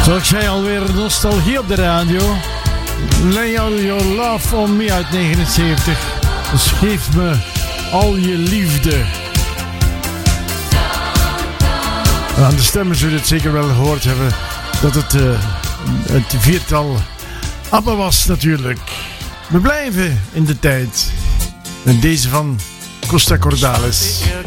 Ik zei alweer nostalgie op de radio. Lay all your love on me uit 79. Dus geef me al je liefde. Aan de stemmen zullen het zeker wel gehoord hebben dat het viertal ABBA was natuurlijk. We blijven in de tijd. En deze van Costa Cordalis.